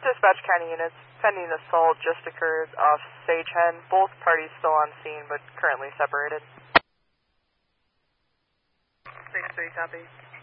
Dispatch County units, pending assault just occurred off Sagehead. Both parties still on scene, but currently separated. 6-3, copy.